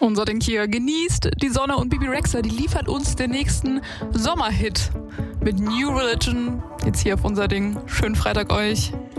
Unser Ding hier genießt die Sonne und Bebe Rexha, die liefert uns den nächsten Sommerhit mit New Religion. Jetzt hier auf unser Ding. Schönen Freitag euch.